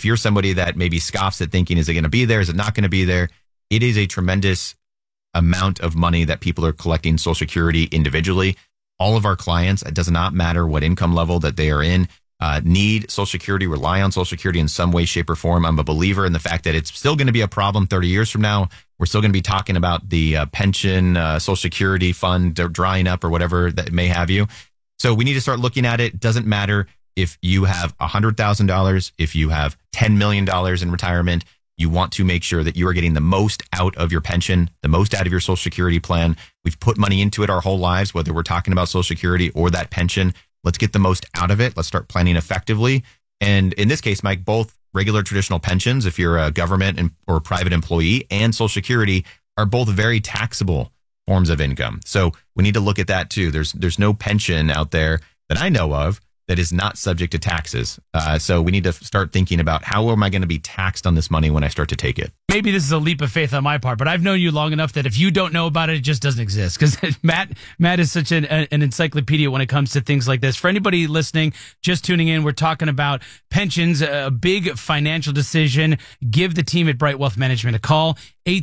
if you're somebody that maybe scoffs at thinking, is it going to be there? Is it not going to be there? It is a tremendous amount of money that people are collecting Social Security individually. All of our clients, it does not matter what income level that they are in, need Social Security, rely on Social Security in some way, shape, or form. I'm a believer in the fact that it's still going to be a problem 30 years from now. We're still going to be talking about the pension, Social Security fund drying up or whatever that may have you. So we need to start looking at it. It doesn't matter if you have $100,000, if you have $10 million in retirement. You want to make sure that you are getting the most out of your pension, the most out of your Social Security plan. We've put money into it our whole lives, whether we're talking about Social Security or that pension. Let's get the most out of it. Let's start planning effectively. And in this case, Mike, both regular traditional pensions, if you're a government or private employee, and Social Security are both very taxable forms of income. So we need to look at that too. There's no pension out there that I know of that is not subject to taxes. So we need to start thinking about how am I going to be taxed on this money when I start to take it? Maybe this is a leap of faith on my part, but I've known you long enough that if you don't know about it, it just doesn't exist. Because Matt is such an encyclopedia when it comes to things like this. For anybody listening, just tuning in, we're talking about pensions, a big financial decision. Give the team at Bright Wealth Management a call,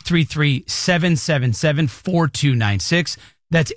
833-777-4296. That's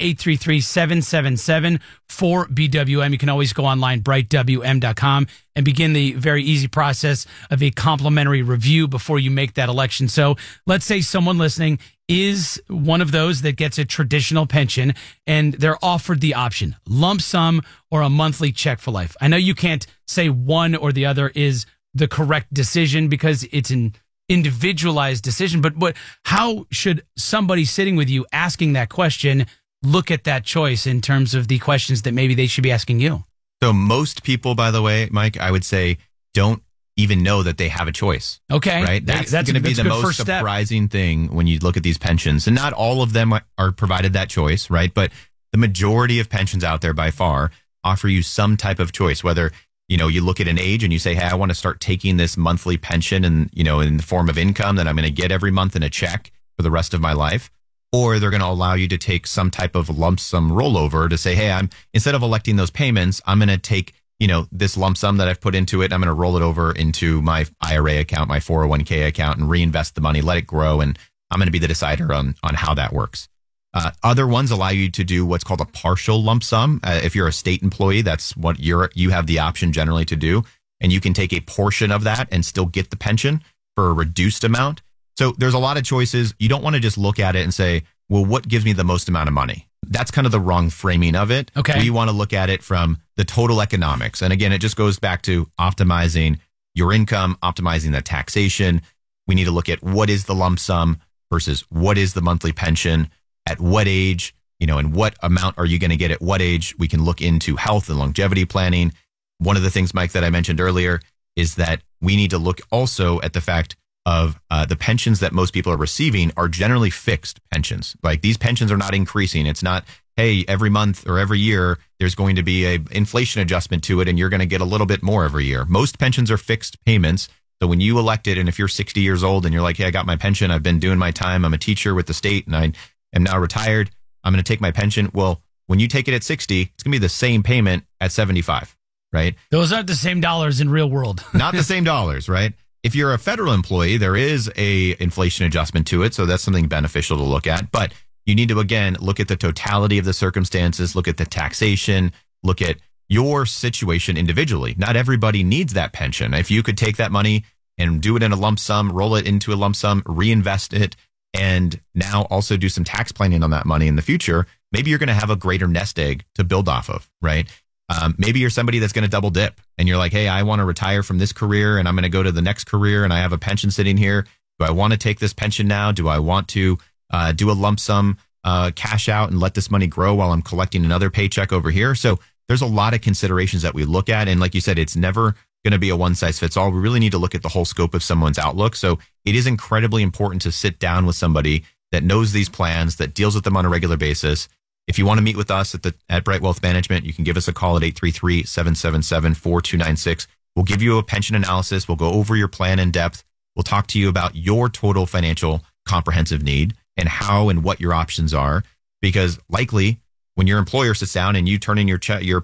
833-777-4BWM. You can always go online, brightwm.com, and begin the very easy process of a complimentary review before you make that election. So let's say someone listening is one of those that gets a traditional pension and they're offered the option, lump sum or a monthly check for life. I know you can't say one or the other is the correct decision because it's an individualized decision, but how should somebody sitting with you asking that question look at that choice in terms of the questions that maybe they should be asking you? So most people, by the way, Mike, I would say don't even know that they have a choice. Okay. Right? That's going to be the most surprising thing when you look at these pensions. And not all of them are provided that choice, right? But the majority of pensions out there by far offer you some type of choice, whether you look at an age and you say, hey, I want to start taking this monthly pension and, in the form of income that I'm going to get every month in a check for the rest of my life. Or they're going to allow you to take some type of lump sum rollover to say, hey, instead of electing those payments, I'm going to take, this lump sum that I've put into it. I'm going to roll it over into my IRA account, my 401k account, and reinvest the money, let it grow. And I'm going to be the decider on how that works. Other ones allow you to do what's called a partial lump sum. If you're a state employee, that's what you have the option generally to do. And you can take a portion of that and still get the pension for a reduced amount. So there's a lot of choices. You don't want to just look at it and say, well, what gives me the most amount of money? That's kind of the wrong framing of it. Okay. We want to look at it from the total economics. And again, it just goes back to optimizing your income, optimizing the taxation. We need to look at what is the lump sum versus what is the monthly pension, at what age, and what amount are you going to get at what age. We can look into health and longevity planning. One of the things, Mike, that I mentioned earlier is that we need to look also at the fact of the pensions that most people are receiving are generally fixed pensions. Like these pensions are not increasing. It's not, hey, every month or every year, there's going to be a inflation adjustment to it and you're going to get a little bit more every year. Most pensions are fixed payments. So when you elect it, and if you're 60 years old and you're like, hey, I got my pension, I've been doing my time, I'm a teacher with the state and I am now retired, I'm going to take my pension. Well, when you take it at 60, it's going to be the same payment at 75, right? Those aren't the same dollars in real world. Not the same dollars, right? If you're a federal employee, there is a inflation adjustment to it. So that's something beneficial to look at. But you need to, again, look at the totality of the circumstances, look at the taxation, look at your situation individually. Not everybody needs that pension. If you could take that money and do it in a lump sum, roll it into a lump sum, reinvest it, and now also do some tax planning on that money in the future, maybe you're going to have a greater nest egg to build off of, right? Maybe you're somebody that's going to double dip and you're like, hey, I want to retire from this career and I'm going to go to the next career and I have a pension sitting here. Do I want to take this pension now? Do I want to do a lump sum cash out and let this money grow while I'm collecting another paycheck over here? So there's a lot of considerations that we look at. And like you said, it's never going to be a one size fits all. We really need to look at the whole scope of someone's outlook. So it is incredibly important to sit down with somebody that knows these plans, that deals with them on a regular basis. If you want to meet with us at Bright Wealth Management, you can give us a call at 833-777-4296. We'll give you a pension analysis. We'll go over your plan in depth. We'll talk to you about your total financial comprehensive need and how and what your options are, because likely when your employer sits down and you turn in your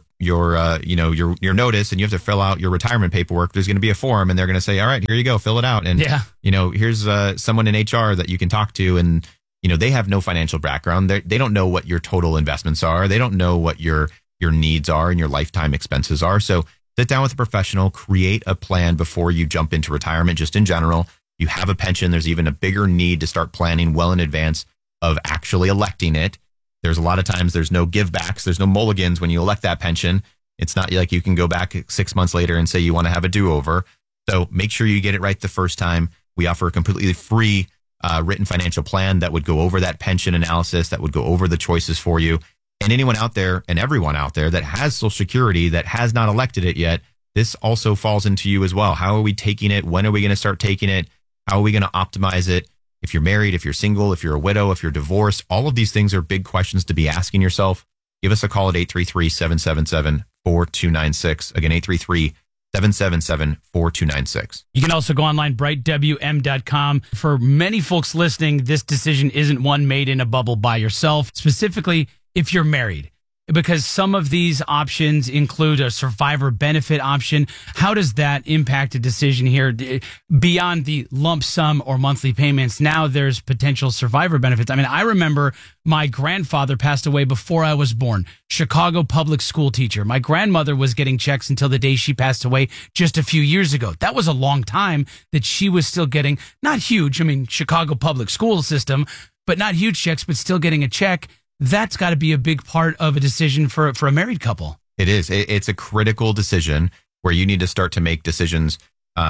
notice and you have to fill out your retirement paperwork, there's going to be a form and they're going to say, all right, here you go, fill it out. And, here's someone in HR that you can talk to. And, they have no financial background. They don't know what your total investments are. They don't know what your needs are and your lifetime expenses are. So sit down with a professional, create a plan before you jump into retirement. Just in general, you have a pension. There's even a bigger need to start planning well in advance of actually electing it. There's a lot of times there's no give backs. There's no mulligans when you elect that pension. It's not like you can go back 6 months later and say you want to have a do-over. So make sure you get it right the first time. We offer a completely free written financial plan that would go over that pension analysis, that would go over the choices for you. And anyone out there and everyone out there that has Social Security that has not elected it yet, this also falls into you as well. How are we taking it? When are we going to start taking it? How are we going to optimize it? If you're married, if you're single, if you're a widow, if you're divorced, all of these things are big questions to be asking yourself. Give us a call at 833-777-4296. Again, 833-777-4296. You can also go online, brightwm.com. For many folks listening, this decision isn't one made in a bubble by yourself, specifically if you're married, because some of these options include a survivor benefit option. How does that impact a decision here beyond the lump sum or monthly payments? Now there's potential survivor benefits. I mean, I remember my grandfather passed away before I was born, Chicago public school teacher. My grandmother was getting checks until the day she passed away just a few years ago. That was a long time that she was still getting, not huge, I mean, Chicago public school system, but not huge checks, but still getting a check. That's got to be a big part of a decision for a married couple. It is. It's a critical decision where you need to start to make decisions.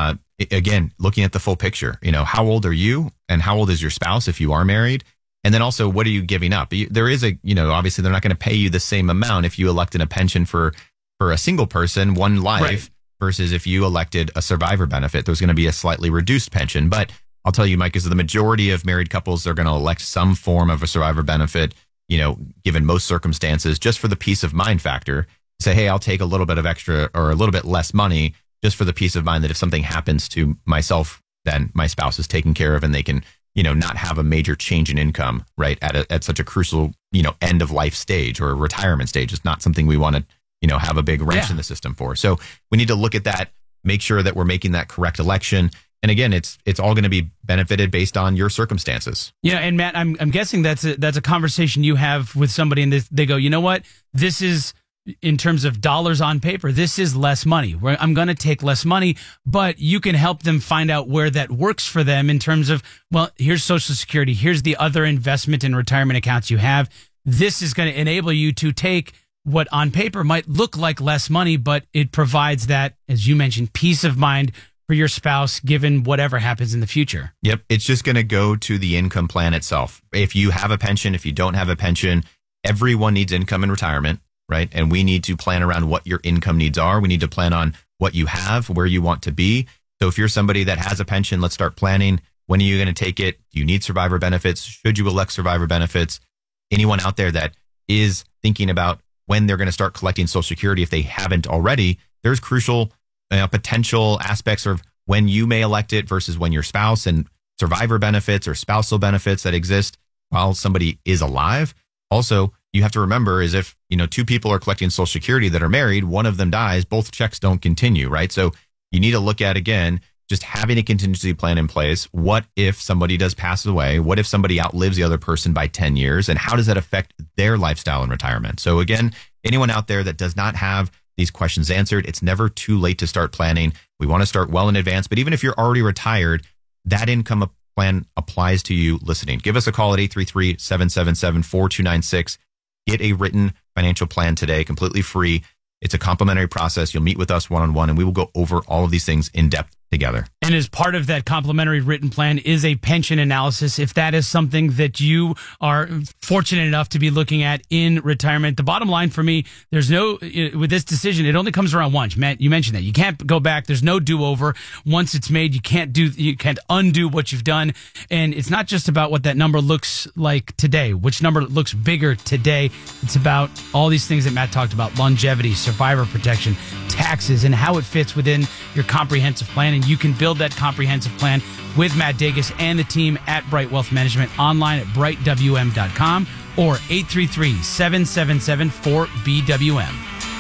Again, looking at the full picture, how old are you and how old is your spouse if you are married? And then also, what are you giving up? There is obviously they're not going to pay you the same amount if you elected a pension for a single person, one life, right, versus if you elected a survivor benefit. There's going to be a slightly reduced pension. But I'll tell you, Mike, is the majority of married couples are going to elect some form of a survivor benefit, given most circumstances, just for the peace of mind factor. Say, hey, I'll take a little bit of extra or a little bit less money just for the peace of mind that if something happens to myself, then my spouse is taken care of and they can, not have a major change in income, right, at such a crucial, end of life stage or retirement stage. It's not something we want to, have a big wrench in the system for. So we need to look at that, make sure that we're making that correct election. And again, it's all going to be benefited based on your circumstances. And Matt, I'm guessing that's a conversation you have with somebody, and they go, you know what, this is, in terms of dollars on paper, this is less money. I'm going to take less money, but you can help them find out where that works for them in terms of, well, here's Social Security, here's the other investment and retirement accounts you have. This is going to enable you to take what on paper might look like less money, but it provides that, as you mentioned, peace of mind for your spouse, given whatever happens in the future. Yep. It's just going to go to the income plan itself. If you have a pension, if you don't have a pension, everyone needs income in retirement, right? And we need to plan around what your income needs are. We need to plan on what you have, where you want to be. So if you're somebody that has a pension, let's start planning. When are you going to take it? Do you need survivor benefits? Should you elect survivor benefits? Anyone out there that is thinking about when they're going to start collecting Social Security, if they haven't already, there's crucial potential aspects of when you may elect it versus when your spouse, and survivor benefits or spousal benefits that exist while somebody is alive. Also, you have to remember is if, two people are collecting Social Security that are married, one of them dies, both checks don't continue, right? So you need to look at, again, just having a contingency plan in place. What if somebody does pass away? What if somebody outlives the other person by 10 years? And how does that affect their lifestyle in retirement? So again, anyone out there that does not have these questions answered, it's never too late to start planning. We want to start well in advance, but even if you're already retired, that income plan applies to you listening. Give us a call at 833-777-4296. Get a written financial plan today, completely free. It's a complimentary process. You'll meet with us one-on-one, and we will go over all of these things in depth together. And as part of that complimentary written plan is a pension analysis. If that is something that you are fortunate enough to be looking at in retirement, the bottom line for me, there's no, with this decision, it only comes around once. Matt, you mentioned that. You can't go back. There's no do-over. Once it's made, you can't undo what you've done. And it's not just about what that number looks like today, which number looks bigger today. It's about all these things that Matt talked about: longevity, survivor protection, taxes, and how it fits within your comprehensive plan. And you can build that comprehensive plan with Matt Degas and the team at Bright Wealth Management online at brightwm.com, or 833-777-4BWM.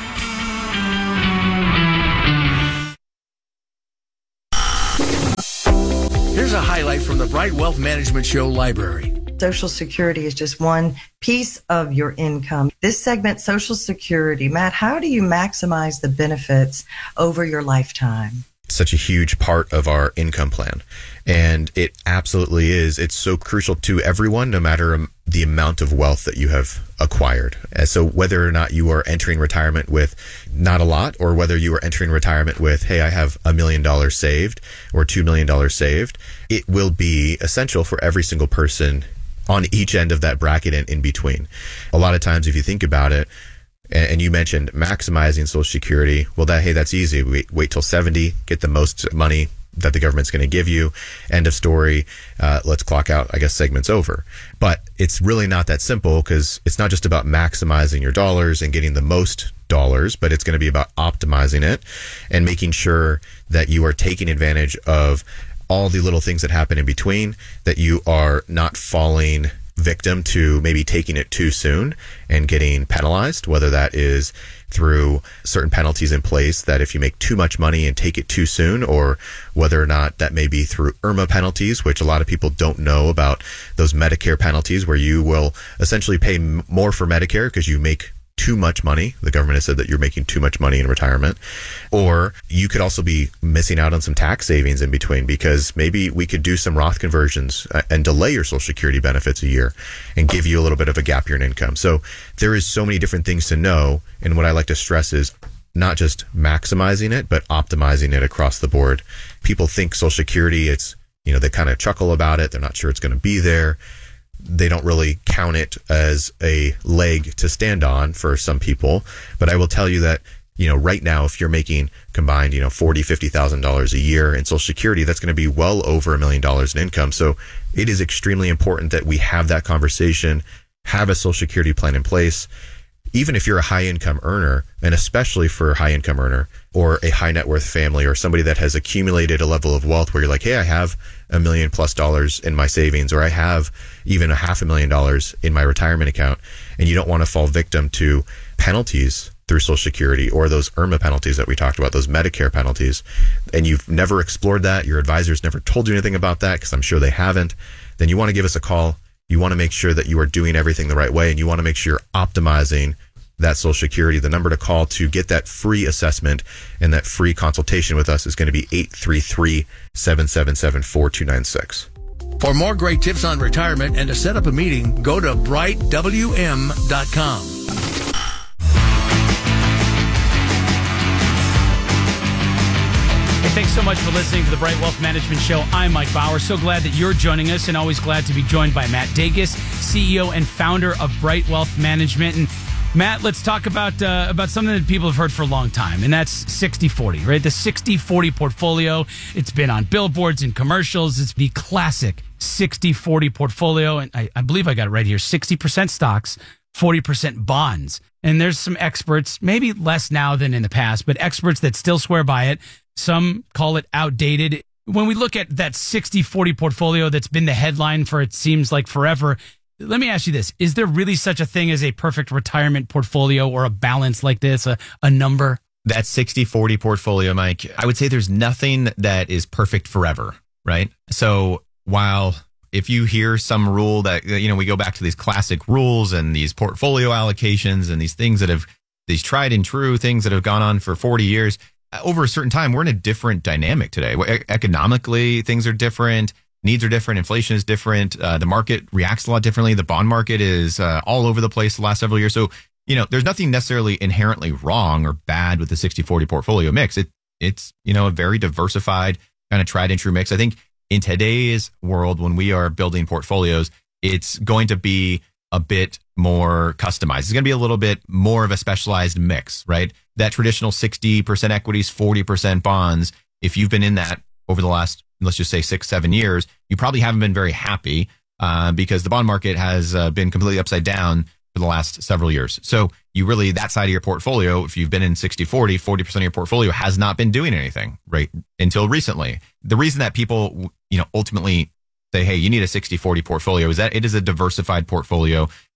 Here's a highlight from the Bright Wealth Management Show library. Social Security is just one piece of your income. This segment, Social Security. Matt, how do you maximize the benefits over your lifetime? Such a huge part of our income plan. And it absolutely is. It's so crucial to everyone, no matter the amount of wealth that you have acquired. And so whether or not you are entering retirement with not a lot, or whether you are entering retirement with, hey, I have $1 million saved or $2 million saved, it will be essential for every single person on each end of that bracket and in between. A lot of times, if you think about it, and you mentioned maximizing Social Security, well, that's easy. Wait till 70, get the most money that the government's going to give you. End of story. Let's clock out, I guess, segment's over. But it's really not that simple, because it's not just about maximizing your dollars and getting the most dollars, but it's going to be about optimizing it and making sure that you are taking advantage of all the little things that happen in between, that you are not falling victim to maybe taking it too soon and getting penalized, whether that is through certain penalties in place that if you make too much money and take it too soon, or whether or not that may be through IRMA penalties, which a lot of people don't know about, those Medicare penalties where you will essentially pay more for Medicare because you make too much money. The government has said that you're making too much money in retirement. Or you could also be missing out on some tax savings in between, because maybe we could do some Roth conversions and delay your Social Security benefits a year and give you a little bit of a gap year in income. So there is so many different things to know. And what I like to stress is not just maximizing it, but optimizing it across the board. People think Social Security, it's, they kind of chuckle about it. They're not sure it's going to be there. They don't really count it as a leg to stand on for some people. But I will tell you that, right now, if you're making combined, $40,000, $50,000 a year in Social Security, that's going to be well over $1 million in income. So it is extremely important that we have that conversation, have a Social Security plan in place. Even if you're a high income earner, and especially for a high income earner or a high net worth family or somebody that has accumulated a level of wealth where you're like, hey, I have $1 million+ in my savings, or I have even $500,000 in my retirement account, and you don't want to fall victim to penalties through Social Security or those IRMA penalties that we talked about, those Medicare penalties, and you've never explored that, your advisors never told you anything about that, because I'm sure they haven't, then you want to give us a call. You want to make sure that you are doing everything the right way, and you want to make sure you're optimizing that Social Security. The number to call to get that free assessment and that free consultation with us is going to be 833-777-4296. For more great tips on retirement and to set up a meeting, go to brightwm.com. Hey, thanks so much for listening to the Bright Wealth Management Show. I'm Mike Bauer. So glad that you're joining us, and always glad to be joined by Matt Dacus, CEO and founder of Bright Wealth Management. And Matt, let's talk about something that people have heard for a long time, and that's 60-40, right? The 60-40 portfolio. It's been on billboards and commercials. It's the classic 60-40 portfolio, and I believe I got it right here, 60% stocks, 40% bonds. And there's some experts, maybe less now than in the past, but experts that still swear by it. Some call it outdated. When we look at that 60-40 portfolio that's been the headline for, it seems like, forever, let me ask you this. Is there really such a thing as a perfect retirement portfolio, or a balance like this, a number? That 60-40 portfolio, Mike, I would say there's nothing that is perfect forever, right? So while if you hear some rule that, we go back to these classic rules and these portfolio allocations and these things that have, these tried and true things that have gone on for 40 years, over a certain time, we're in a different dynamic today. Economically, things are different. Needs are different. Inflation is different. The market reacts a lot differently. The bond market is all over the place the last several years. So, there's nothing necessarily inherently wrong or bad with the 60-40 portfolio mix. It's a very diversified, kind of tried and true mix. I think in today's world, when we are building portfolios, it's going to be a bit more customized. It's going to be a little bit more of a specialized mix, right? That traditional 60% equities, 40% bonds, if you've been in that over the last, let's just say 6-7 years, you probably haven't been very happy because the bond market has been completely upside down for the last several years. So you really, that side of your portfolio, if you've been in 60-40, 40% of your portfolio has not been doing anything, right? Until recently. The reason that people, ultimately say, hey, you need a 60-40 portfolio is that it is a diversified portfolio.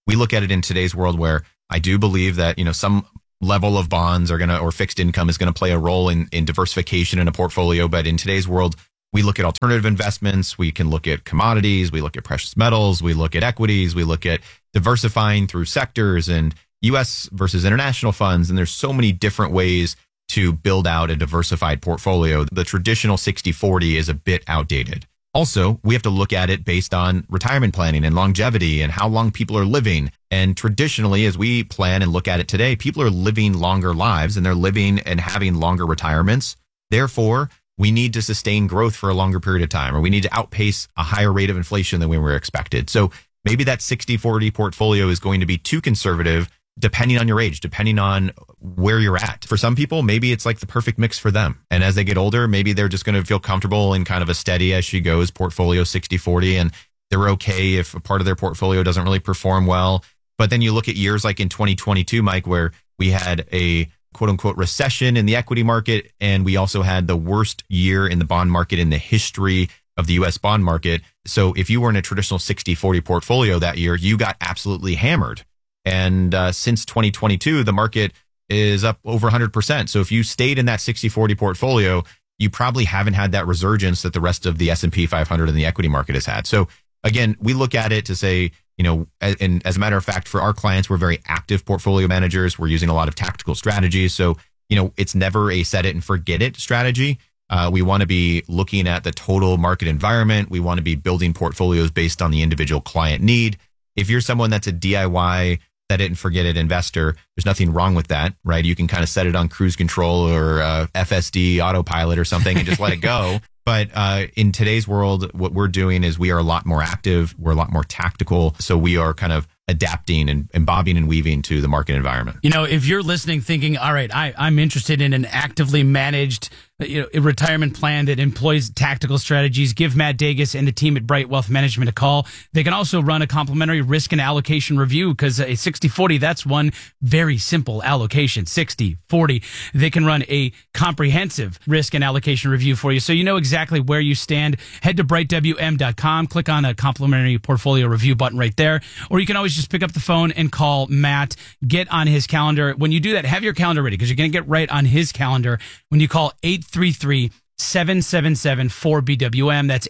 we look at it in today's world where I do believe that, some level of bonds or fixed income is going to play a role in diversification in a portfolio. But in today's world, we look at alternative investments. We can look at commodities. We look at precious metals. We look at equities. We look at diversifying through sectors and U.S. versus international funds. And there's so many different ways to build out a diversified portfolio. The traditional 60-40 is a bit outdated. Also, we have to look at it based on retirement planning and longevity and how long people are living. And traditionally, as we plan and look at it today, people are living longer lives and they're living and having longer retirements. Therefore, we need to sustain growth for a longer period of time, or we need to outpace a higher rate of inflation than we were expected. So maybe that 60-40 portfolio is going to be too conservative, depending on your age, depending on where you're at. For some people, maybe it's like the perfect mix for them. And as they get older, maybe they're just going to feel comfortable in kind of a steady as she goes portfolio 60-40. And they're okay if a part of their portfolio doesn't really perform well. But then you look at years like in 2022, Mike, where we had a quote unquote recession in the equity market. And we also had the worst year in the bond market in the history of the US bond market. So if you were in a traditional 60-40 portfolio that year, you got absolutely hammered. And since 2022, the market is up over 100%. So if you stayed in that 60-40 portfolio, you probably haven't had that resurgence that the rest of the S&P 500 and the equity market has had. So again, we look at it to say, and as a matter of fact, for our clients, we're very active portfolio managers. We're using a lot of tactical strategies. So, it's never a set it and forget it strategy. We want to be looking at the total market environment. We want to be building portfolios based on the individual client need. If you're someone that's a DIY, set it and forget it investor, there's nothing wrong with that, right? You can kind of set it on cruise control or FSD autopilot or something and just let it go. But in today's world, what we're doing is we are a lot more active. We're a lot more tactical. So we are kind of adapting and bobbing and weaving to the market environment. If you're listening thinking, all right, I'm interested in an actively managed a retirement plan that employs tactical strategies, give Matt Degas and the team at Bright Wealth Management a call. They can also run a complimentary risk and allocation review because a 60-40, that's one very simple allocation, 60-40. They can run a comprehensive risk and allocation review for you so you know exactly where you stand. Head to brightwm.com, click on a complimentary portfolio review button right there, or you can always just pick up the phone and call Matt, get on his calendar. When you do that, have your calendar ready because you're going to get right on his calendar when you call 833-777-4BWM. That's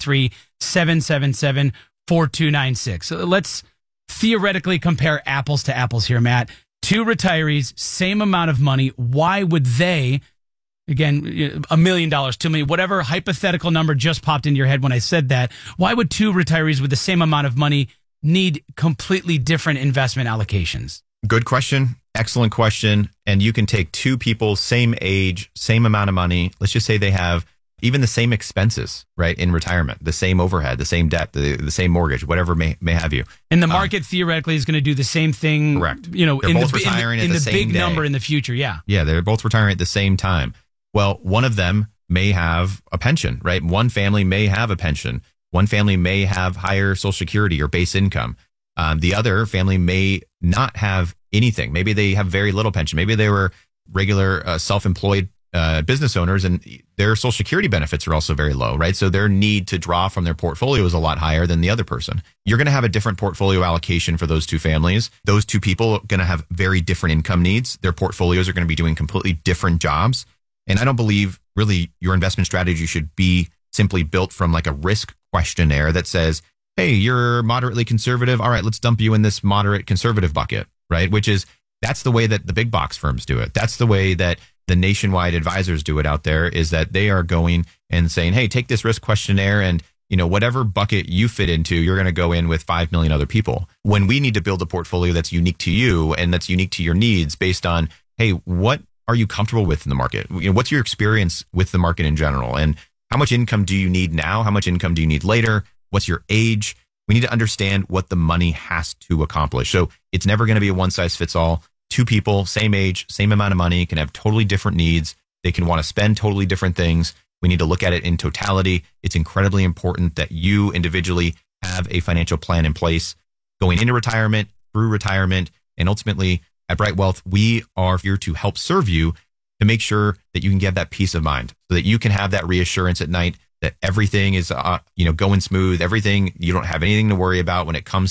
833-777-4296. So let's theoretically compare apples to apples here, Matt. Two retirees, same amount of money. Why would they, again, $1 million, $2 million, whatever hypothetical number just popped into your head when I said that, why would two retirees with the same amount of money need completely different investment allocations? Good question. Excellent question. And you can take two people, same age, same amount of money. Let's just say they have even the same expenses, right, in retirement, the same overhead, the same debt, the same mortgage, whatever may have you. And the market theoretically is going to do the same thing. Correct. They're both retiring at the same big day. number in the future. Yeah. Yeah, they're both retiring at the same time. Well, one of them may have a pension, right? One family may have a pension. One family may have higher Social Security or base income. The other family may not have anything. Maybe they have very little pension. Maybe they were regular self-employed business owners and their Social Security benefits are also very low, right? So their need to draw from their portfolio is a lot higher than the other person. You're going to have a different portfolio allocation for those two families. Those two people are going to have very different income needs. Their portfolios are going to be doing completely different jobs. And I don't believe really your investment strategy should be simply built from like a risk questionnaire that says, hey, you're moderately conservative. All right, let's dump you in this moderate conservative bucket, right? That's the way that the big box firms do it. That's the way that the nationwide advisors do it out there, is that they are going and saying, hey, take this risk questionnaire and, whatever bucket you fit into, you're going to go in with 5 million other people. When we need to build a portfolio that's unique to you and that's unique to your needs based on, hey, what are you comfortable with in the market? What's your experience with the market in general? And how much income do you need now? How much income do you need later? What's your age? We need to understand what the money has to accomplish. So it's never going to be a one size fits all. Two people, same age, same amount of money, can have totally different needs. They can want to spend totally different things. We need to look at it in totality. It's incredibly important that you individually have a financial plan in place going into retirement, through retirement, and ultimately at Bright Wealth, we are here to help serve you to make sure that you can get that peace of mind so that you can have that reassurance at night that everything is, going smooth, everything, you don't have anything to worry about when it comes to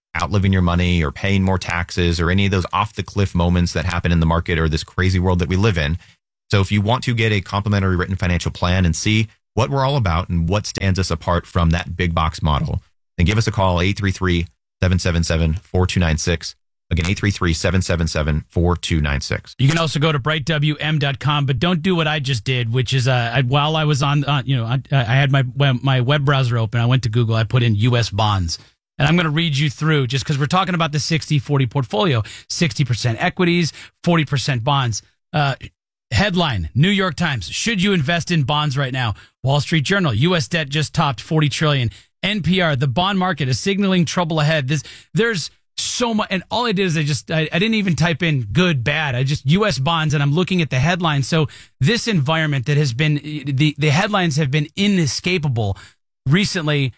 outliving your money or paying more taxes or any of those off the cliff moments that happen in the market or this crazy world that we live in. So if you want to get a complimentary written financial plan and see what we're all about and what stands us apart from that big box model, then give us a call, 833-777-4296. Again, 833-777-4296. You can also go to brightwm.com, but don't do what I just did, which is while I was on, I had my web browser open. I went to Google. I put in U.S. bonds. And I'm going to read you through just because we're talking about the 60-40 portfolio, 60% equities, 40% bonds. Headline, New York Times, should you invest in bonds right now? Wall Street Journal, U.S. debt just topped 40 trillion. NPR, the bond market is signaling trouble ahead. There's so much. And all I did is I didn't even type in good, bad. I just U.S. bonds and I'm looking at the headlines. So this environment that has been, the headlines have been inescapable recently.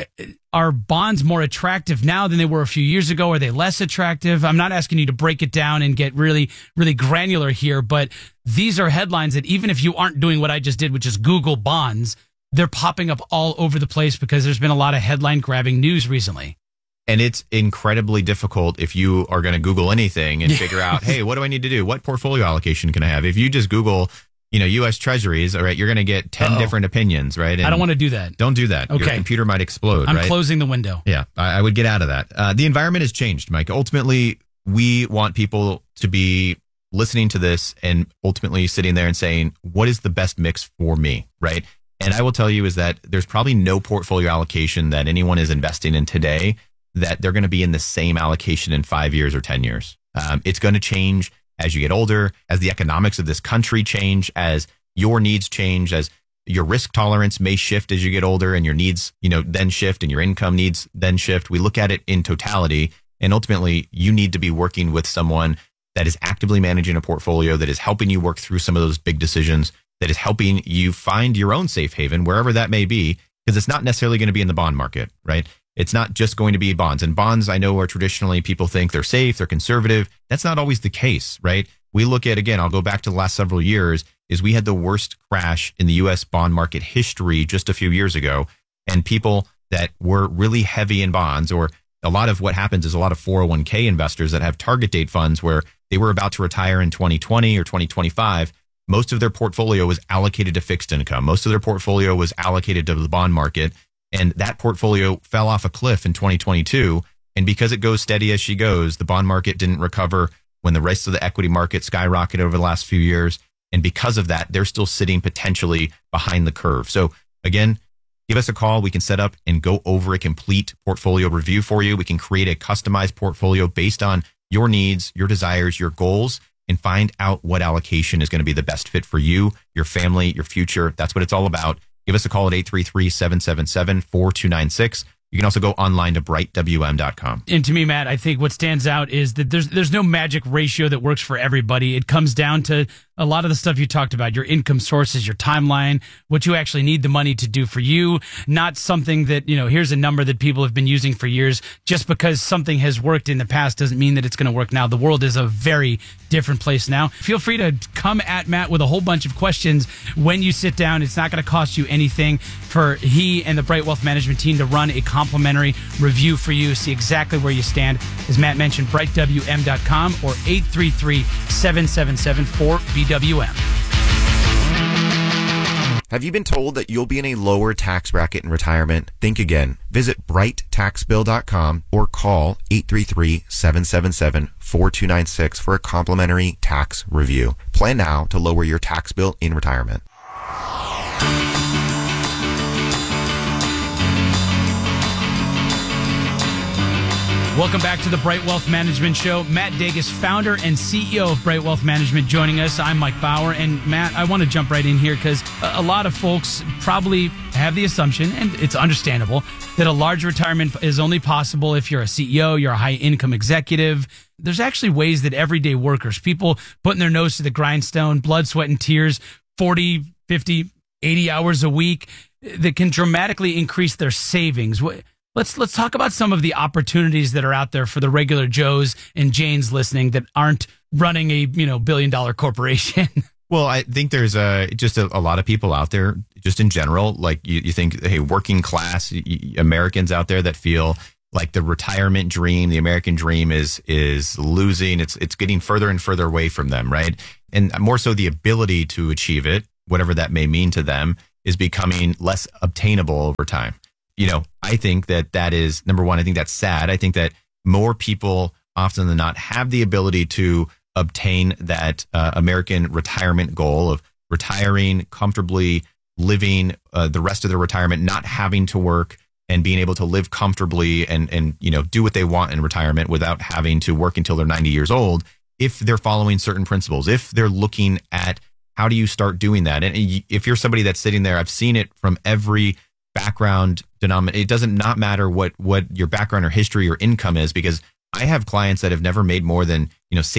Are bonds more attractive now than they were a few years ago? Are they less attractive? I'm not asking you to break it down and get really, really granular here, but these are headlines that even if you aren't doing what I just did, which is Google bonds, they're popping up all over the place because there's been a lot of headline grabbing news recently. And it's incredibly difficult if you are going to Google anything and figure out, hey, what do I need to do? What portfolio allocation can I have? If you just Google, U.S. Treasuries, all right, you're going to get 10 different opinions, right? And I don't want to do that. Don't do that. Okay. Your computer might explode, I'm right? closing the window. Yeah, I would get out of that. The environment has changed, Mike. Ultimately, we want people to be listening to this and ultimately sitting there and saying, what is the best mix for me, right? And I will tell you is that there's probably no portfolio allocation that anyone is investing in today that they're going to be in the same allocation in 5 years or 10 years. It's going to change as you get older, as the economics of this country change, as your needs change, as your risk tolerance may shift as you get older and your needs, then shift and your income needs then shift. We look at it in totality. And ultimately, you need to be working with someone that is actively managing a portfolio, that is helping you work through some of those big decisions, that is helping you find your own safe haven, wherever that may be, because it's not necessarily going to be in the bond market, right? It's not just going to be bonds. And bonds, I know, are traditionally people think they're safe, they're conservative. That's not always the case, right? We look at, again, I'll go back to the last several years, is we had the worst crash in the U.S. bond market history just a few years ago. And people that were really heavy in bonds, or a lot of what happens is a lot of 401k investors that have target date funds where they were about to retire in 2020 or 2025. Most of their portfolio was allocated to fixed income. Most of their portfolio was allocated to the bond market. And that portfolio fell off a cliff in 2022. And because it goes steady as she goes, the bond market didn't recover when the rest of the equity market skyrocketed over the last few years. And because of that, they're still sitting potentially behind the curve. So again, give us a call. We can set up and go over a complete portfolio review for you. We can create a customized portfolio based on your needs, your desires, your goals, and find out what allocation is going to be the best fit for you, your family, your future. That's what it's all about. Give us a call at 833-777-4296. You can also go online to brightwm.com. And to me, Matt, I think what stands out is that there's no magic ratio that works for everybody. It comes down to a lot of the stuff you talked about, your income sources, your timeline, what you actually need the money to do for you, not something that, here's a number that people have been using for years. Just because something has worked in the past doesn't mean that it's going to work now. The world is a very different place now. Feel free to come at Matt with a whole bunch of questions when you sit down. It's not going to cost you anything for he and the Bright Wealth Management team to run a complimentary review for you, see exactly where you stand. As Matt mentioned, brightwm.com or 833-777-4BWM. Have you been told that you'll be in a lower tax bracket in retirement? Think again. Visit brighttaxbill.com or call 833-777-4296 for a complimentary tax review. Plan now to lower your tax bill in retirement. Welcome back to the Bright Wealth Management Show. Matt Degas, founder and CEO of Bright Wealth Management, joining us. I'm Mike Bauer. And Matt, I want to jump right in here because a lot of folks probably have the assumption, and it's understandable, that a large retirement is only possible if you're a CEO, you're a high-income executive. There's actually ways that everyday workers, people putting their nose to the grindstone, blood, sweat, and tears, 40, 50, 80 hours a week, that can dramatically increase their savings. Let's talk about some of the opportunities that are out there for the regular Joes and Janes listening that aren't running a billion-dollar corporation. Well, I think there's just a lot of people out there, just in general, like you think, hey, working class Americans out there that feel like the retirement dream, the American dream is losing. It's getting further and further away from them, right? And more so the ability to achieve it, whatever that may mean to them, is becoming less obtainable over time. I think that is, number one, I think that's sad. I think that more people often than not have the ability to obtain that American retirement goal of retiring comfortably, living the rest of their retirement, not having to work, and being able to live comfortably and do what they want in retirement without having to work until they're 90 years old, if they're following certain principles, if they're looking at how do you start doing that. And if you're somebody that's sitting there, I've seen it from every background denomination. It doesn't not matter what your background or history or income is, because I have clients that have never made more than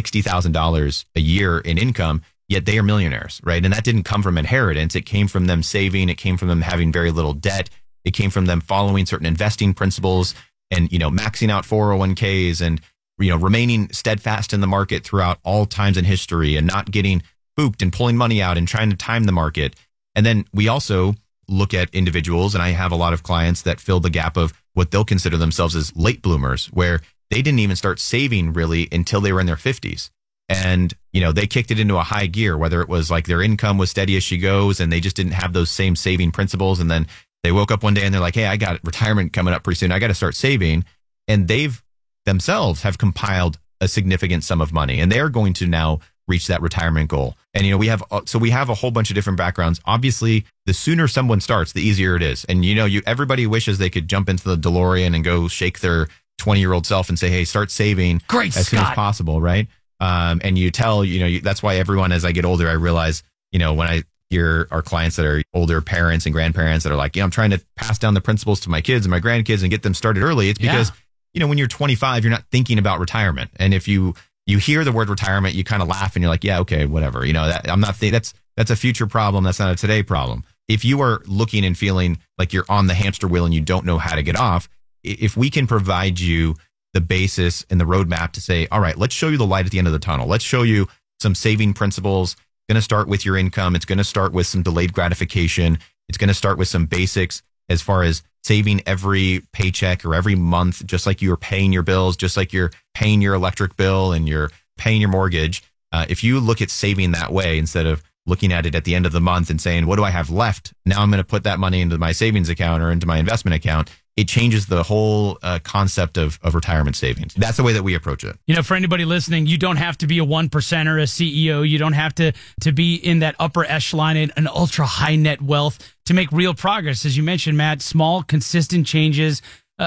$60,000 a year in income, yet they are millionaires, right? And that didn't come from inheritance. It came from them saving. It came from them having very little debt. It came from them following certain investing principles and, maxing out 401ks and, remaining steadfast in the market throughout all times in history and not getting spooked and pulling money out and trying to time the market. And then we also look at individuals, and I have a lot of clients that fill the gap of what they'll consider themselves as late bloomers, where they didn't even start saving really until they were in their 50s. And, they kicked it into a high gear, whether it was like their income was steady as she goes and they just didn't have those same saving principles. And then they woke up one day and they're like, hey, I got retirement coming up pretty soon. I got to start saving. And they've themselves have compiled a significant sum of money, and they're going to now reach that retirement goal. And, we have a whole bunch of different backgrounds. Obviously, the sooner someone starts, the easier it is. And, everybody wishes they could jump into the DeLorean and go shake their 20-year-old self and say, hey, start saving soon as possible. Right. And you tell, that's why everyone, as I get older, I realize, when I hear our clients that are older parents and grandparents that are like, I'm trying to pass down the principles to my kids and my grandkids and get them started early. It's because, when you're 25, you're not thinking about retirement. And if you hear the word retirement, you kind of laugh and you're like, yeah, okay, whatever. That's a future problem. That's not a today problem. If you are looking and feeling like you're on the hamster wheel and you don't know how to get off, if we can provide you the basis and the roadmap to say, all right, let's show you the light at the end of the tunnel. Let's show you some saving principles. It's going to start with your income. It's going to start with some delayed gratification. It's going to start with some basics as far as saving every paycheck or every month, just like you're paying your bills, just like you're paying your electric bill and you're paying your mortgage. If you look at saving that way, instead of looking at it at the end of the month and saying, what do I have left? Now I'm going to put that money into my savings account or into my investment account. It changes the whole concept of retirement savings. That's the way that we approach it. For anybody listening, you don't have to be a 1%er, a CEO. You don't have to be in that upper echelon in an ultra high net wealth to make real progress. As you mentioned, Matt, small, consistent changes.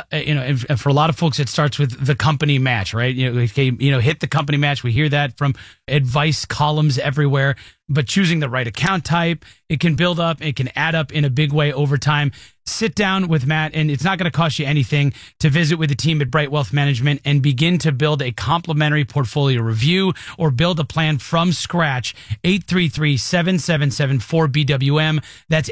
And for a lot of folks, it starts with the company match, right? Hit the company match. We hear that from advice columns everywhere. But choosing the right account type, it can build up, it can add up in a big way over time. Sit down with Matt, and it's not going to cost you anything to visit with the team at Bright Wealth Management and begin to build a complimentary portfolio review or build a plan from scratch. 833-777-4BWM. That's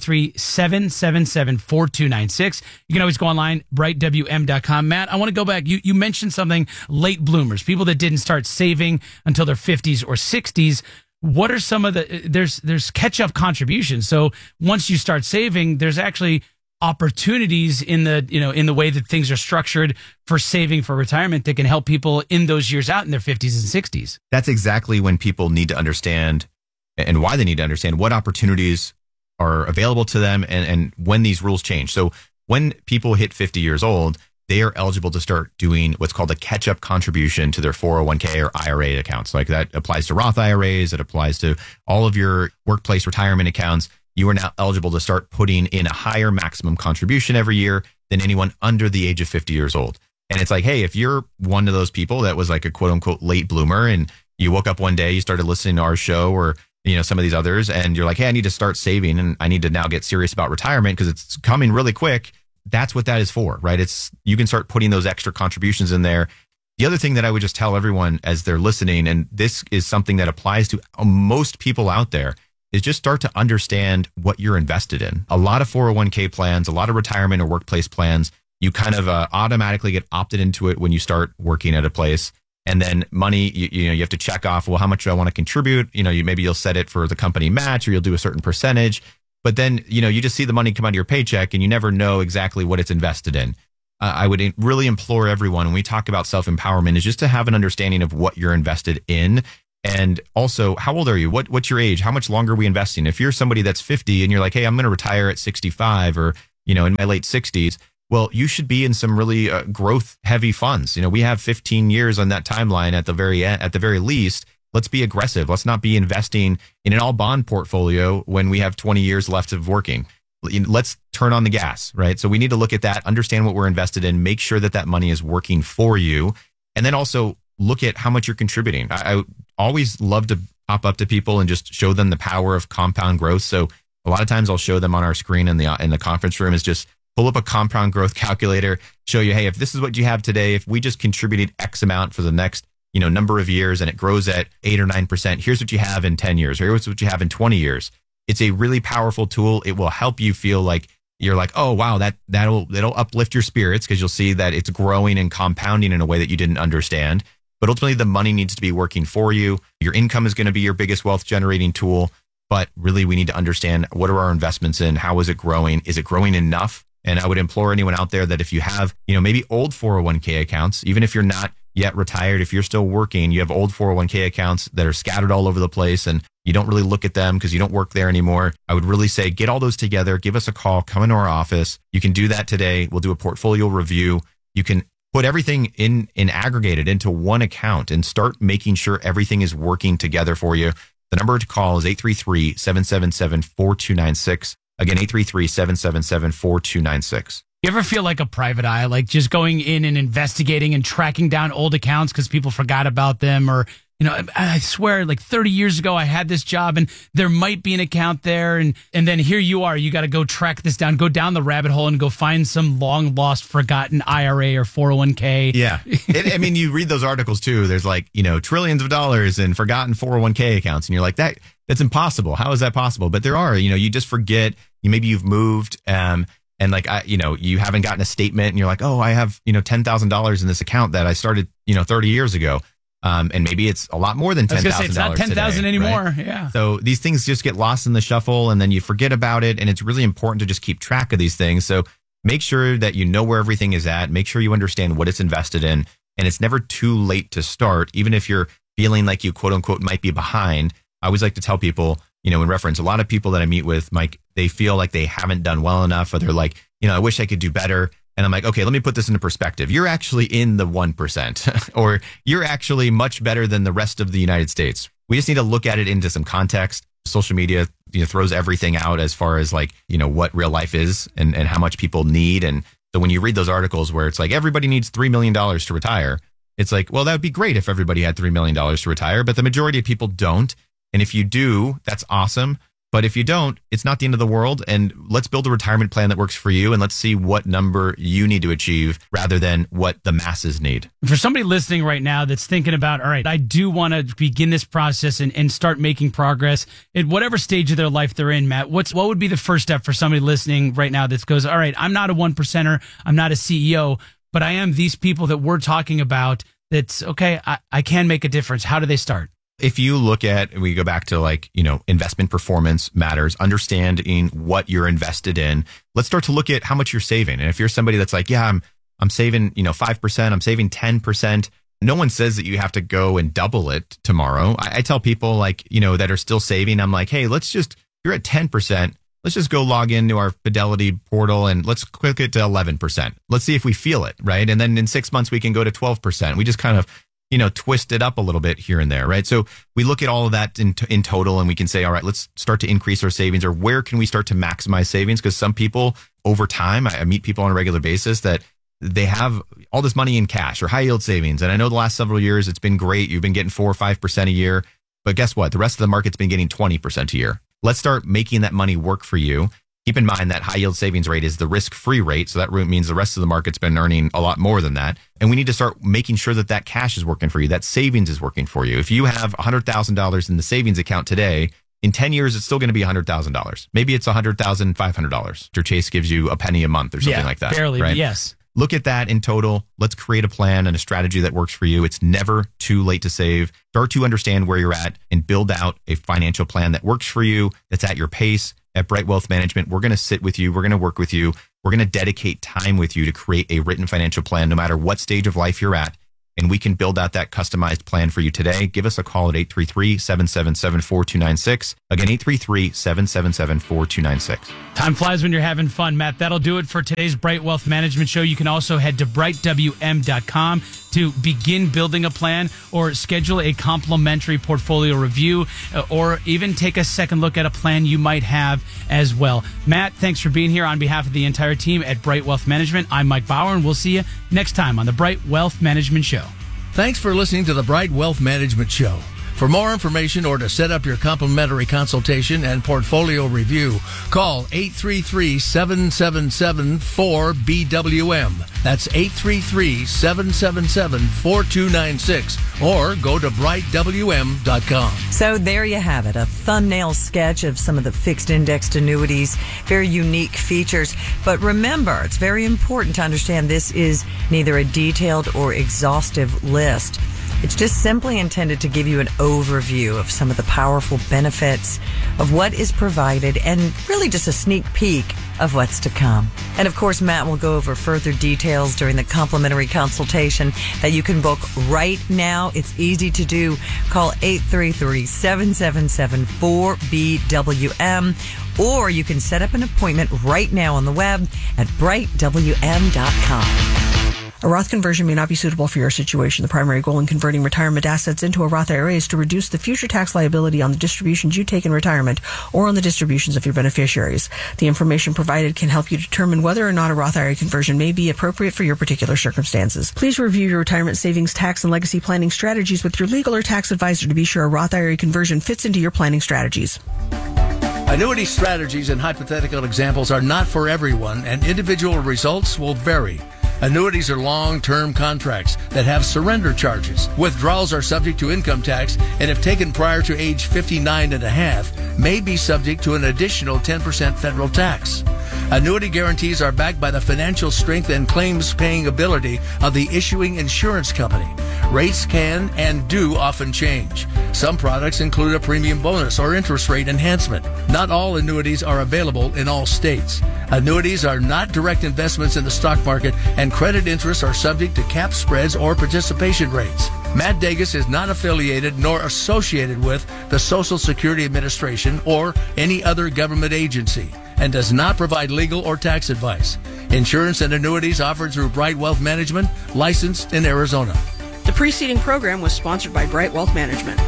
833-777-4296. You can always go online, brightwm.com. Matt, I want to go back. You mentioned something, late bloomers, people that didn't start saving until their 50s or 60s. What are some of there's catch-up contributions. So once you start saving, there's actually opportunities in the way that things are structured for saving for retirement that can help people in those years out in their 50s and 60s. That's exactly when people need to understand and why they need to understand what opportunities are available to them and when these rules change. So when people hit 50 years old, they are eligible to start doing what's called a catch-up contribution to their 401k or IRA accounts. Like that applies to Roth IRAs. It applies to all of your workplace retirement accounts. You are now eligible to start putting in a higher maximum contribution every year than anyone under the age of 50 years old. And it's like, hey, if you're one of those people that was like a quote unquote late bloomer and you woke up one day, you started listening to our show or some of these others, and you're like, hey, I need to start saving and I need to now get serious about retirement because it's coming really quick. That's what that is for, right? You can start putting those extra contributions in there. The other thing that I would just tell everyone as they're listening, and this is something that applies to most people out there, is just start to understand what you're invested in. A lot of 401k plans, a lot of retirement or workplace plans, you kind of automatically get opted into it when you start working at a place. And then money, you have to check off, well, how much do I want to contribute? Maybe you'll set it for the company match or you'll do a certain percentage. But then, you just see the money come out of your paycheck and you never know exactly what it's invested in. I would really implore everyone when we talk about self-empowerment is just to have an understanding of what you're invested in. And also, how old are you? What's your age? How much longer are we investing? If you're somebody that's 50 and you're like, hey, I'm going to retire at 65 or, in my late 60s, well, you should be in some really growth heavy funds. We have 15 years on that timeline at the very least. Let's be aggressive. Let's not be investing in an all bond portfolio when we have 20 years left of working. Let's turn on the gas, right? So we need to look at that, understand what we're invested in, make sure that money is working for you. And then also look at how much you're contributing. I always love to pop up to people and just show them the power of compound growth. So a lot of times I'll show them on our screen in the conference room is just pull up a compound growth calculator, show you, hey, if this is what you have today, if we just contributed X amount for the next, number of years and it grows at 8 or 9%, here's what you have in 10 years, or here's what you have in 20 years. It's a really powerful tool. It will help you feel like you're like, oh, wow, that'll uplift your spirits because you'll see that it's growing and compounding in a way that you didn't understand. But ultimately, the money needs to be working for you. Your income is going to be your biggest wealth generating tool. But really, we need to understand what are our investments in? How is it growing? Is it growing enough? And I would implore anyone out there that if you have, maybe old 401k accounts, even if you're not yet retired, if you're still working, you have old 401k accounts that are scattered all over the place and you don't really look at them because you don't work there anymore. I would really say get all those together, give us a call, come into our office. You can do that today. We'll do a portfolio review. You can put everything in aggregated into one account and start making sure everything is working together for you. The number to call is 833-777-4296. Again, 833-777-4296. You ever feel like a private eye, like just going in and investigating and tracking down old accounts because people forgot about them? Or, I swear like 30 years ago, I had this job and there might be an account there. And then here you are, you got to go track this down, go down the rabbit hole and go find some long lost, forgotten IRA or 401k. Yeah. You read those articles too. There's like, trillions of dollars in forgotten 401k accounts. And you're like, that's impossible. How is that possible? But there are, you just forget, maybe you've moved, and like, you haven't gotten a statement and you're like, oh, I have, $10,000 in this account that I started, 30 years ago. And maybe it's a lot more than $10,000. I was going to say, it's not 10,000 anymore. Right? Yeah. So these things just get lost in the shuffle and then you forget about it. And it's really important to just keep track of these things. So make sure that you know where everything is at. Make sure you understand what it's invested in. And it's never too late to start, even if you're feeling like you quote unquote might be behind. I always like to tell people, in reference, a lot of people that I meet with, Mike, they feel like they haven't done well enough, or they're like, I wish I could do better. And I'm like, okay, let me put this into perspective. You're actually in the 1%, or you're actually much better than the rest of the United States. We just need to look at it into some context. Social media, throws everything out as far as like, what real life is and how much people need. And so when you read those articles where it's like, everybody needs $3 million to retire, it's like, well, that would be great if everybody had $3 million to retire, but the majority of people don't. And if you do, that's awesome. But if you don't, it's not the end of the world. And let's build a retirement plan that works for you. And let's see what number you need to achieve rather than what the masses need. For somebody listening right now that's thinking about, all right, I do want to begin this process and start making progress at whatever stage of their life they're in, Matt, what would be the first step for somebody listening right now that goes, all right, I'm not a 1%er, I'm not a CEO, but I am these people that we're talking about. That's okay. I can make a difference. How do they start? If you look at, we go back to like, investment performance matters, understanding what you're invested in. Let's start to look at how much you're saving. And if you're somebody that's like, yeah, I'm saving, 5%, I'm saving 10%. No one says that you have to go and double it tomorrow. I tell people like, that are still saving, I'm like, hey, you're at 10%. Let's just go log into our Fidelity portal and let's click it to 11%. Let's see if we feel it, right? And then in 6 months, we can go to 12%. We just kind of, twist it up a little bit here and there, right? So we look at all of that in total and we can say, all right, let's start to increase our savings, or where can we start to maximize savings? Because some people over time, I meet people on a regular basis that they have all this money in cash or high yield savings. And I know the last several years, it's been great. You've been getting 4 or 5% a year, but guess what? The rest of the market's been getting 20% a year. Let's start making that money work for you. Keep in mind that high yield savings rate is the risk-free rate. So that means the rest of the market's been earning a lot more than that. And we need to start making sure that cash is working for you, that savings is working for you. If you have $100,000 in the savings account today, in 10 years, it's still going to be $100,000. Maybe it's $100,500. Your Chase gives you a penny a month or something like that. Barely, right? Yes. look at that in total. Let's create a plan and a strategy that works for you. It's never too late to save. Start to understand where you're at and build out a financial plan that works for you, that's at your pace. At Bright Wealth Management, we're going to sit with you. We're going to work with you. We're going to dedicate time with you to create a written financial plan, no matter what stage of life you're at. And we can build out that customized plan for you today. Give us a call at 833-777-4296. Again, 833-777-4296. Time flies when you're having fun, Matt. That'll do it for today's Bright Wealth Management Show. You can also head to brightwm.com to begin building a plan or schedule a complimentary portfolio review or even take a second look at a plan you might have as well. Matt, thanks for being here on behalf of the entire team at Bright Wealth Management. I'm Mike Bauer, and we'll see you next time on the Bright Wealth Management Show. Thanks for listening to the Bright Wealth Management Show. For more information or to set up your complimentary consultation and portfolio review, call 833-777-4BWM. That's 833-777-4296 or go to brightwm.com. So there you have it, a thumbnail sketch of some of the fixed indexed annuities, very unique features. But remember, it's very important to understand this is neither a detailed or exhaustive list. It's just simply intended to give you an overview of some of the powerful benefits of what is provided and really just a sneak peek of what's to come. And of course, Matt will go over further details during the complimentary consultation that you can book right now. It's easy to do. Call 833-777-4BWM, or you can set up an appointment right now on the web at brightwm.com. A Roth conversion may not be suitable for your situation. The primary goal in converting retirement assets into a Roth IRA is to reduce the future tax liability on the distributions you take in retirement or on the distributions of your beneficiaries. The information provided can help you determine whether or not a Roth IRA conversion may be appropriate for your particular circumstances. Please review your retirement savings, tax, and legacy planning strategies with your legal or tax advisor to be sure a Roth IRA conversion fits into your planning strategies. Annuity strategies and hypothetical examples are not for everyone, and individual results will vary. Annuities are long-term contracts that have surrender charges. Withdrawals are subject to income tax, and if taken prior to age 59 and a half, may be subject to an additional 10% federal tax. Annuity guarantees are backed by the financial strength and claims-paying ability of the issuing insurance company. Rates can and do often change. Some products include a premium bonus or interest rate enhancement. Not all annuities are available in all states. Annuities are not direct investments in the stock market, and credit interests are subject to cap spreads or participation rates. Matt Degas is not affiliated nor associated with the Social Security Administration or any other government agency, and does not provide legal or tax advice. Insurance and annuities offered through Bright Wealth Management, licensed in Arizona. The preceding program was sponsored by Bright Wealth Management.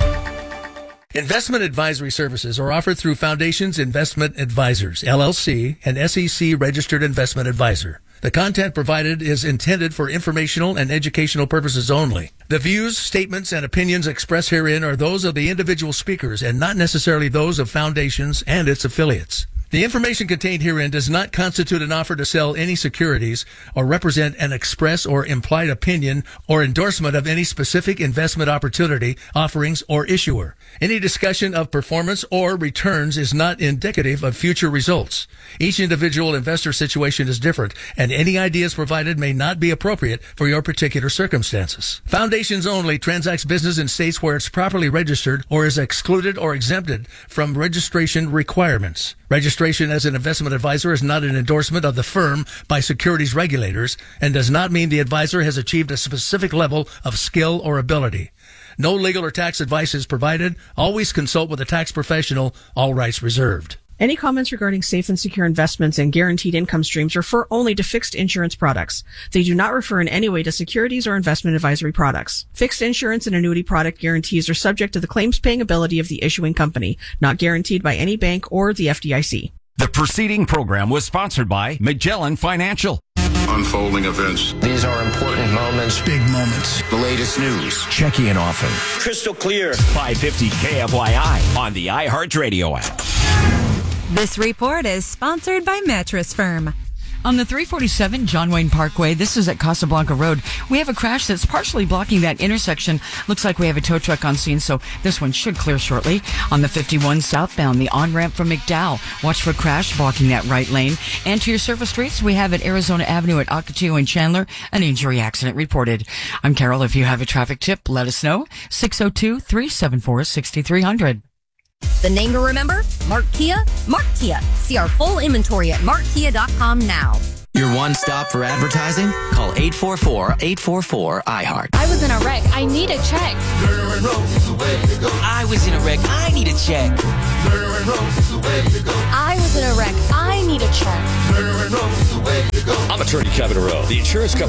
Investment advisory services are offered through Foundations Investment Advisors, LLC, an SEC-registered investment advisor. The content provided is intended for informational and educational purposes only. The views, statements, and opinions expressed herein are those of the individual speakers and not necessarily those of Foundations and its affiliates. The information contained herein does not constitute an offer to sell any securities or represent an express or implied opinion or endorsement of any specific investment opportunity, offerings, or issuer. Any discussion of performance or returns is not indicative of future results. Each individual investor situation is different, and any ideas provided may not be appropriate for your particular circumstances. Foundations Only transacts business in states where it's properly registered or is excluded or exempted from registration requirements. Registration as an investment advisor is not an endorsement of the firm by securities regulators and does not mean the advisor has achieved a specific level of skill or ability. No legal or tax advice is provided. Always consult with a tax professional. All rights reserved. Any comments regarding safe and secure investments and guaranteed income streams refer only to fixed insurance products. They do not refer in any way to securities or investment advisory products. Fixed insurance and annuity product guarantees are subject to the claims-paying ability of the issuing company, not guaranteed by any bank or the FDIC. The preceding program was sponsored by Magellan Financial. Unfolding events. These are important moments. Big moments. The latest news. Checking in often. Crystal clear. 550 KFYI on the iHeartRadio app. This report is sponsored by Mattress Firm. On the 347 John Wayne Parkway, this is at Casablanca Road. We have a crash that's partially blocking that intersection. Looks like we have a tow truck on scene, so this one should clear shortly. On the 51 southbound, the on-ramp from McDowell. Watch for crash blocking that right lane. And to your surface streets, we have at Arizona Avenue at Ocotillo and Chandler, an injury accident reported. I'm Carol. If you have a traffic tip, let us know. 602-374-6300. The name to remember? Mark Kia? Mark Kia. See our full inventory at markkia.com now. Your one stop for advertising? Call 844-844-iHeart. I was in a wreck. I need a check. I was in a wreck. I need a check. I was in a wreck. I need a check. I'm attorney Kevin Rowe. The insurance company